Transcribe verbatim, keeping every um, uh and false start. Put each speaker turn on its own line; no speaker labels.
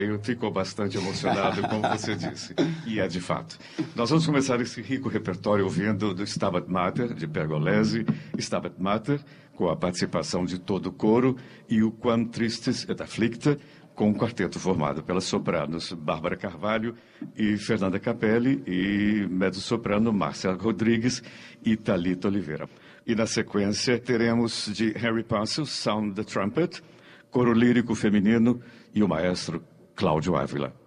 Eu fico bastante emocionado, como você disse, e é de fato. Nós vamos começar esse rico repertório ouvindo do Stabat Mater, de Pergolesi, Stabat Mater, com a participação de todo o coro, e o Quam Tristis et Afflicta, com um quarteto formado pelas sopranos Bárbara Carvalho e Fernanda Capelli, e mezzo-soprano Márcia Rodrigues e Thalita Oliveira. E na sequência teremos de Harry Parcels, Sound the Trumpet, coro lírico feminino e o maestro Cláudio Ávila.